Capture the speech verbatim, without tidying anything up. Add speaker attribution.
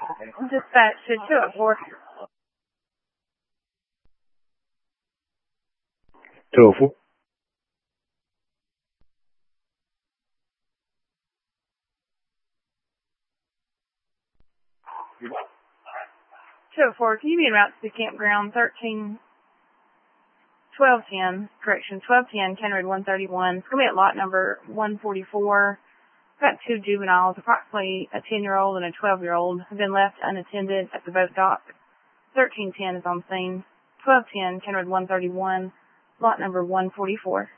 Speaker 1: Dispatch to two oh four.
Speaker 2: two oh four.
Speaker 1: two oh four, can you be en route to the campground thirteen, twelve ten, correction, twelve ten, County Road one thirty-one. It's going to be at lot number one forty-four. Got two juveniles, approximately a ten-year-old and a twelve-year-old, have been left unattended at the boat dock. thirteen ten is on scene. twelve ten, County Road one thirty-one, lot number one forty-four.